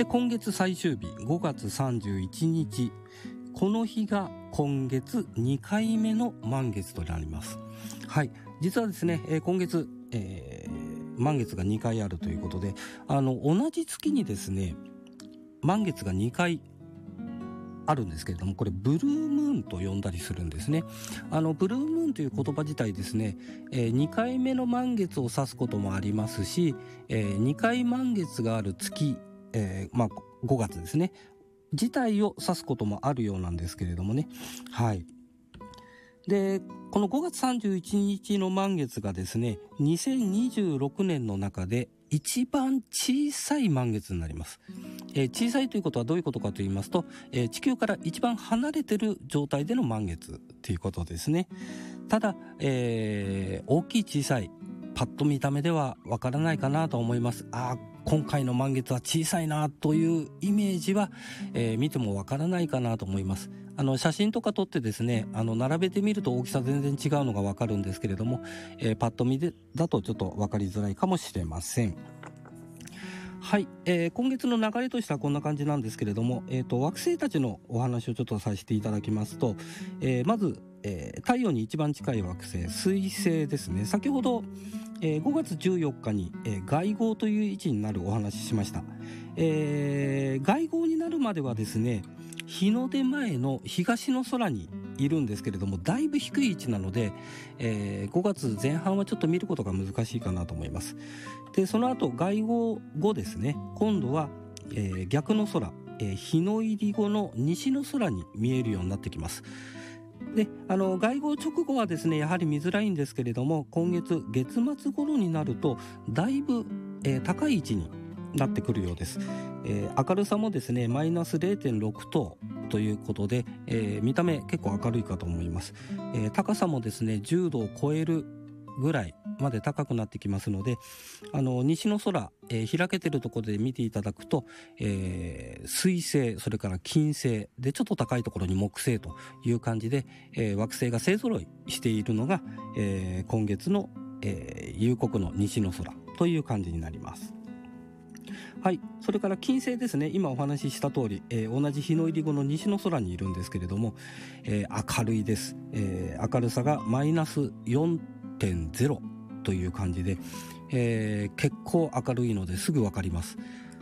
して今月最終日5月31日、この日が今月2回目の満月となります。はい、実はですね、今月、満月が2回あるということで、同じ月にですね満月が2回あるんですけれども、これブルームーンと呼んだりするんですね。ブルームーンという言葉自体ですね、2回目の満月を指すこともありますし、2回満月がある月、5月ですね自体を指すこともあるようなんですけれどもね。はい。で、この5月31日の満月がですね、2026年の中で一番小さい満月になります。小さいということはどういうことかと言いますと、地球から一番離れている状態での満月ということですね。ただ、大きい小さい、パッと見た目ではわからないかなと思います。今回の満月は小さいなというイメージは、見てもわからないかなと思います。写真とか撮ってですね、並べてみると大きさ全然違うのがわかるんですけれども、パッと見だとちょっとわかりづらいかもしれません。はい、今月の流れとしてはこんな感じなんですけれども、惑星たちのお話をちょっとさせていただきますと、まず、太陽に一番近い惑星水星ですね。先ほど、5月14日に、外号という位置になるお話ししました。外号になるまではですね、日の出前の東の空にいるんですけれども、だいぶ低い位置なので、5月前半はちょっと見ることが難しいかなと思います。で、その後外号後ですね、今度は、逆の空、日の入り後の西の空に見えるようになってきます。で、外号直後はですねやはり見づらいんですけれども、今月月末頃になるとだいぶ、高い位置になってくるようです。明るさもですねマイナス 0.6 等ということで、見た目結構明るいかと思います。高さもですね10度を超えるぐらいまで高くなってきますので、西の空、開けてるところで見ていただくと、水星、それから金星で、ちょっと高いところに木星という感じで、惑星が勢ぞろいしているのが、今月の、夕刻の西の空という感じになります。はい、それから金星ですね。今お話しした通り、同じ日の入り後の西の空にいるんですけれども、明るいです。明るさがマイナス 4.0 という感じで、結構明るいのですぐわかります。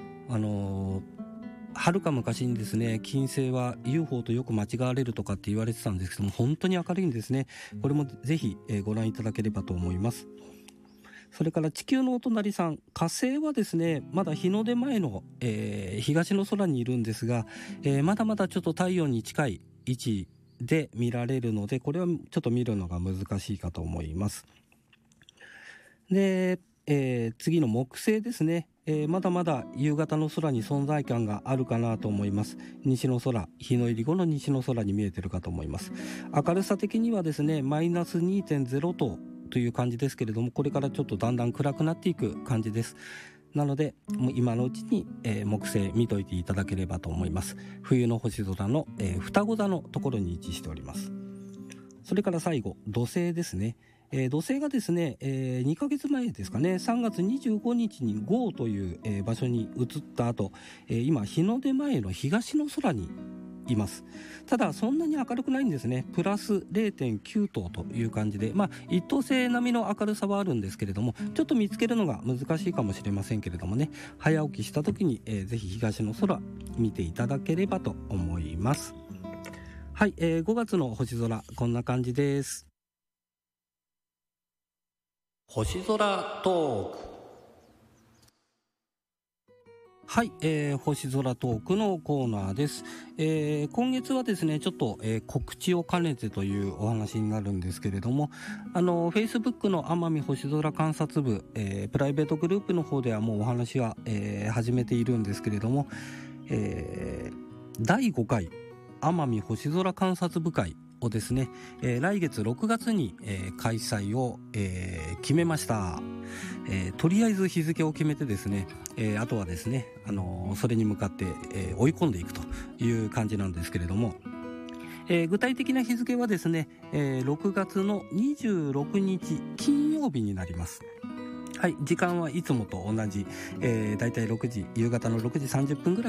はるか昔にですね、金星は UFO とよく間違われるとかって言われてたんですけども、本当に明るいんですね。これもぜひ、ご覧いただければと思います。それから地球のお隣さん、火星はですねまだ日の出前の、東の空にいるんですが、まだまだちょっと太陽に近い位置で見られるので、これはちょっと見るのが難しいかと思います。で、次の木星ですね、まだまだ夕方の空に存在感があるかなと思います。西の空、日の入り後の西の空に見えてるかと思います。明るさ的にはですねマイナス 2.0 という感じですけれども、これからちょっとだんだん暗くなっていく感じです。なのでもう今のうちに、木星見といていただければと思います。冬の星空の、双子座のところに位置しております。それから最後土星ですね。土星がですね、2ヶ月前ですかね、3月25日にゴーという、場所に移った後、今日の出前の東の空にいます。ただそんなに明るくないんですね。プラス 0.9 等という感じで、一等星並みの明るさはあるんですけれども、ちょっと見つけるのが難しいかもしれませんけれどもね、早起きした時に、ぜひ東の空見ていただければと思います。はい、5月の星空こんな感じです。星空トーク。はい、星空トークのコーナーです。今月はですねちょっと、告知を兼ねてというお話になるんですけれども、Facebook の奄美星空観察部、プライベートグループの方ではもうお話は、始めているんですけれども、第5回奄美星空観察部会をですね、来月6月に、開催を、決めました。とりあえず日付を決めてですね、あとはですね、それに向かって、追い込んでいくという感じなんですけれども、具体的な日付はですね、6月の26日金曜日になります。はい、時間はいつもと同じ、だいたい夕方の6時30分ぐらい